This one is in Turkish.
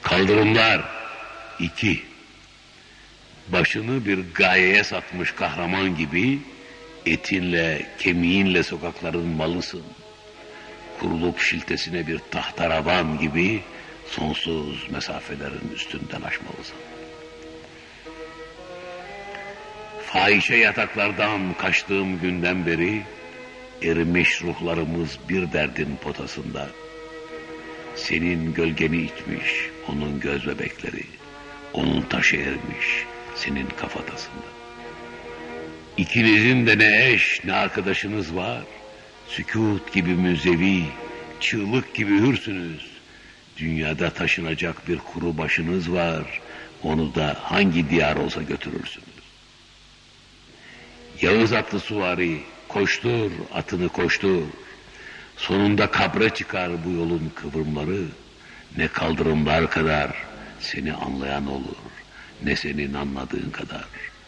Kaldırımlar 2. Başını bir gayeye satmış kahraman gibi etinle, kemiğinle sokakların malısın. Kuruluk şiltesine bir tahtaravan gibi sonsuz mesafelerin üstünden aşmalısın. Fahişe yataklardan kaçtığım günden beri erimiş ruhlarımız bir derdin potasında. Senin gölgeni itmiş onun göz bebekleri, onun taşı ermiş senin kafatasında. İkinizin de ne eş ne arkadaşınız var. Sükût gibi müzevi, çığlık gibi hürsünüz. Dünyada taşınacak bir kuru başınız var. Onu da hangi diyar olsa götürürsünüz. Yağız atlı suvari, koştur atını koştur. Sonunda kabre çıkar bu yolun kıvrımları. Ne kaldırımlar kadar seni anlayan olur, ne senin anladığın kadar.